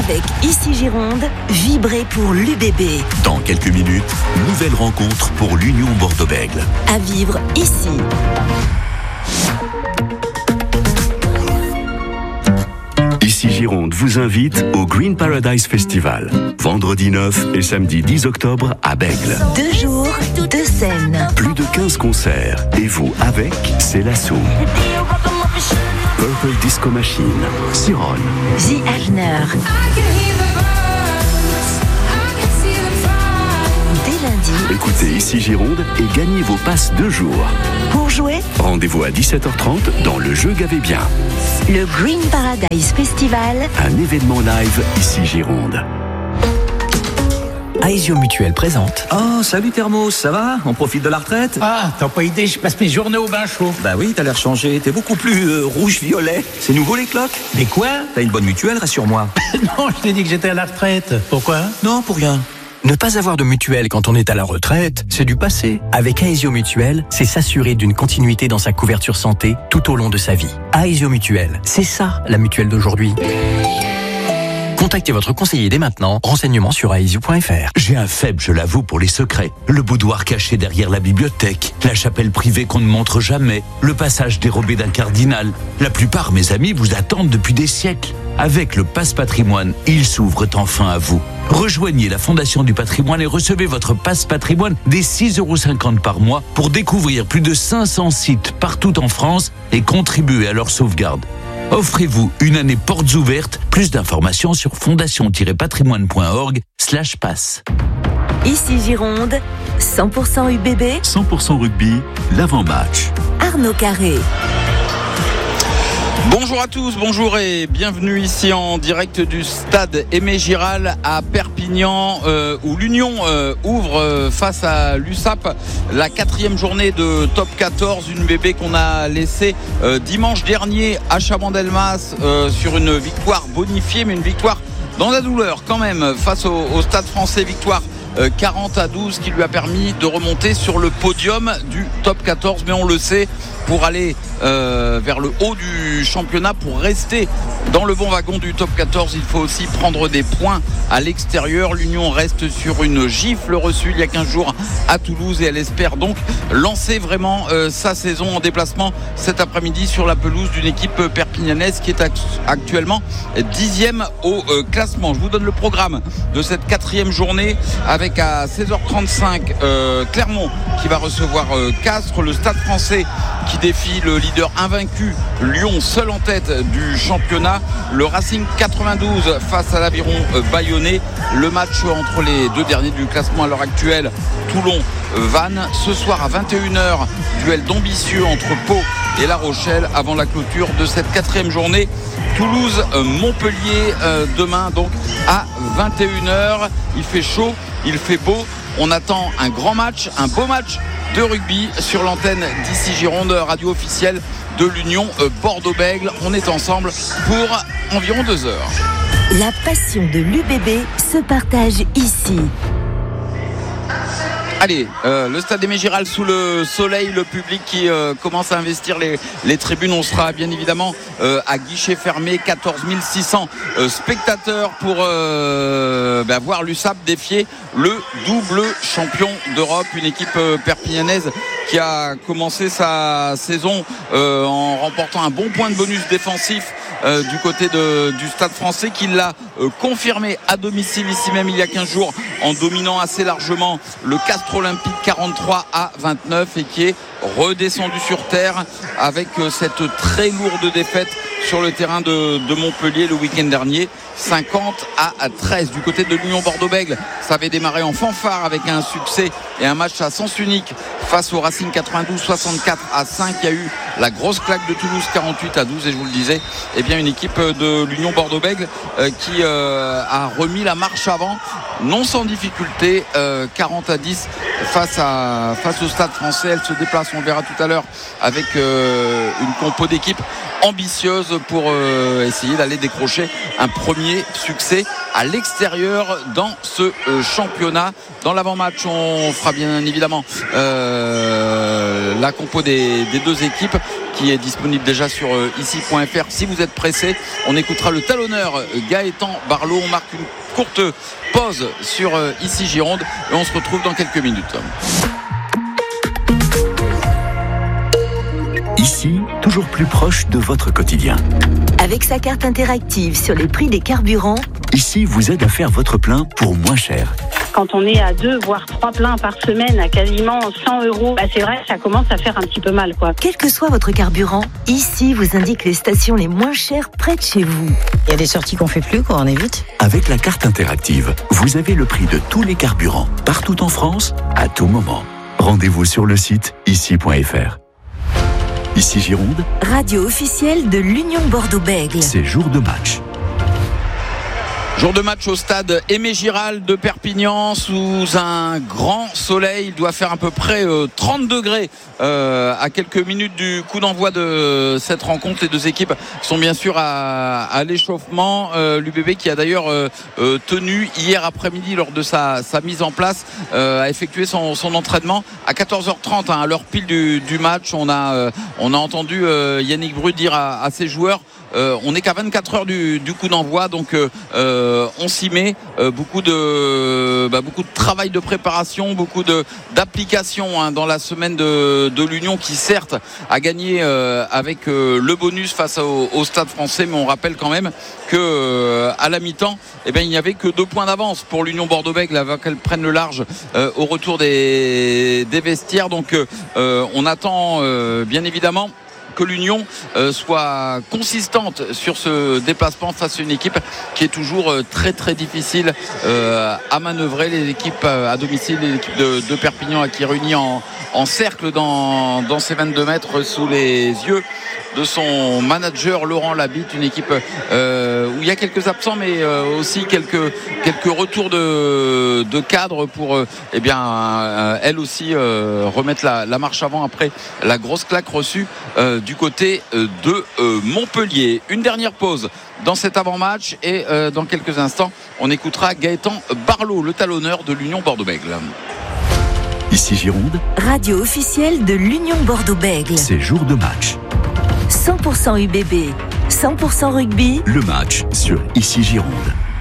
Avec Ici Gironde, vibrez pour l'UBB. Dans quelques minutes, nouvelle rencontre pour l'Union Bordeaux-Bègles. À vivre ici. Ici Gironde vous invite au Green Paradise Festival. Vendredi 9 et samedi 10 octobre à Bègles. 2 jours, 2 scènes. Plus de 15 concerts. Et vous avec, c'est l'assaut. Purple Disco Machine, Siron, The Agner. Dès lundi, écoutez Ici Gironde et gagnez vos passes 2 jours. pour jouer, Rendez-vous à 17h30 dans le jeu Gavez bien. le Green Paradise Festival. Un événement live Ici Gironde. Aesio Mutuelle présente. Oh, salut Thermos, ça va? On profite de la retraite? Ah, t'as pas idée, je passe mes journées au bain chaud. Bah oui, t'as l'air changé, t'es beaucoup plus rouge-violet. C'est nouveau les cloques? Mais quoi? T'as une bonne mutuelle, rassure-moi. Non, je t'ai dit que j'étais à la retraite. Pourquoi? Non, pour rien. Ne pas avoir de mutuelle quand on est à la retraite, c'est du passé. Avec Aesio Mutuelle, c'est s'assurer d'une continuité dans sa couverture santé tout au long de sa vie. Aesio Mutuelle, c'est ça la mutuelle d'aujourd'hui. Contactez votre conseiller dès maintenant. Renseignements sur aesio.fr. J'ai un faible, je l'avoue, pour les secrets. Le boudoir caché derrière la bibliothèque, la chapelle privée qu'on ne montre jamais, le passage dérobé d'un cardinal. La plupart, mes amis, vous attendent depuis des siècles. Avec le Passe Patrimoine, ils s'ouvrent enfin à vous. Rejoignez la Fondation du Patrimoine et recevez votre Passe Patrimoine des 6,50 € par mois pour découvrir plus de 500 sites partout en France et contribuer à leur sauvegarde. Offrez-vous une année portes ouvertes. Plus d'informations sur fondation-patrimoine.org/passe. Ici Gironde, 100% UBB, 100% rugby, l'avant-match. Arnaud Carré. Bonjour à tous, bonjour et bienvenue ici en direct du stade Aimé Giral à Perpignan où l'Union ouvre face à l'USAP la 4e journée de top 14, une bébé qu'on a laissée dimanche dernier à Chabandelmas sur une victoire bonifiée, mais une victoire dans la douleur quand même face au Stade Français, victoire 40-12 qui lui a permis de remonter sur le podium du top 14, mais on le sait, pour aller vers le haut du championnat, pour rester dans le bon wagon du top 14, il faut aussi prendre des points à l'extérieur. L'Union reste sur une gifle reçue il y a 15 jours à Toulouse et elle espère donc lancer vraiment sa saison en déplacement cet après-midi sur la pelouse d'une équipe perpignanaise qui est actuellement 10e au classement. Je vous donne le programme de cette 4e journée avec à 16h35 Clermont qui va recevoir Castres, le Stade Français qui défie le leader invaincu Lyon, seul en tête du championnat, le Racing 92 face à l'Aviron bayonnais, le match entre les deux derniers du classement à l'heure actuelle, Toulon-Vannes. Ce soir à 21h, duel d'ambitieux entre Pau et La Rochelle avant la clôture de cette 4e journée. Toulouse-Montpellier demain donc à 21h. Il fait chaud, il fait beau. On attend un grand match, un beau match de rugby sur l'antenne d'Ici Gironde, radio officielle de l'Union Bordeaux-Bègles. On est ensemble pour environ 2 heures. La passion de l'UBB se partage ici. Allez, le stade Aimé Giral sous le soleil, le public qui commence à investir les tribunes. On sera bien évidemment à guichet fermé, 14 600 spectateurs pour voir l'USAP défier le double champion d'Europe, une équipe perpignanaise qui a commencé sa saison en remportant un bon point de bonus défensif du côté du Stade Français, qui l'a confirmé à domicile ici même il y a 15 jours en dominant assez largement le Castres Olympique 43-29 et qui est redescendu sur terre avec cette très lourde défaite sur le terrain de Montpellier le week-end dernier, 50-13. Du côté de l'Union Bordeaux-Bègles, ça avait démarré en fanfare avec un succès et un match à sens unique face au Racing 92, 64-5. Il y a eu la grosse claque de Toulouse, 48-12, et je vous le disais, eh bien une équipe de l'Union Bordeaux-Bègles qui a remis la marche avant, non sans difficulté, 40-10 face au Stade Français. Elle se déplace, on le verra tout à l'heure, avec une compo d'équipe ambitieuse pour essayer d'aller décrocher un premier succès à l'extérieur dans ce championnat. Dans l'avant-match, on fera bien évidemment la compo des deux équipes qui est disponible déjà sur ici.fr. Si vous êtes pressé, on écoutera le talonneur Gaëtan Barlot. On marque une courte pause sur Ici Gironde et on se retrouve dans quelques minutes. Ici, toujours plus proche de votre quotidien. Avec sa carte interactive sur les prix des carburants, Ici vous aide à faire votre plein pour moins cher. Quand on est à 2 voire 3 pleins par semaine à quasiment 100 €, c'est vrai que ça commence à faire un petit peu mal, quoi. quel que soit votre carburant, Ici vous indique les stations les moins chères près de chez vous. Il y a des sorties qu'on fait plus, quoi, on évite. Avec la carte interactive, vous avez le prix de tous les carburants, partout en France, à tout moment. Rendez-vous sur le site ici.fr. Ici Gironde, Radio officielle de l'Union Bordeaux-Bègles. c'est jour de match. Jour de match au stade Aimé Giral de Perpignan sous un grand soleil. Il doit faire à peu près 30 degrés à quelques minutes du coup d'envoi de cette rencontre. Les deux équipes sont bien sûr à l'échauffement. L'UBB qui a d'ailleurs tenu hier après-midi lors de sa mise en place a effectué son entraînement à 14h30 à l'heure pile du match. On a entendu Yannick Bru dire à ses joueurs on n'est qu'à 24 heures du coup d'envoi, donc on s'y met. Beaucoup de travail de préparation, beaucoup d'application dans la semaine de l'Union qui certes a gagné avec le bonus face au Stade Français, mais on rappelle quand même que à la mi-temps, il n'y avait que 2 points d'avance pour l'Union Bordeaux-Bègles avant qu'elle prenne le large au retour des vestiaires. Donc on attend bien évidemment que l'Union soit consistante sur ce déplacement face à une équipe qui est toujours très très difficile à manœuvrer. Les équipes à domicile, l'équipe de Perpignan qui est réunie en cercle dans ces 22 mètres sous les yeux de son manager Laurent Labitte, une équipe où il y a quelques absents mais aussi quelques retours de cadre pour elle aussi remettre la marche avant après la grosse claque reçue du côté de Montpellier. Une dernière pause dans cet avant-match et dans quelques instants on écoutera Gaëtan Barlot, le talonneur de l'Union Bordeaux-Bègles. Ici Gironde, Radio officielle de l'Union Bordeaux-Bègles. c'est jour de match. 100% UBB, 100% rugby. Le match sur Ici Gironde.